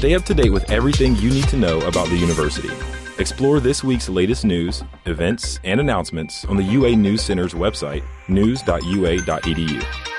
Stay up to date with everything you need to know about the university. Explore this week's latest news, events, and announcements on the UA News Center's website, news.ua.edu.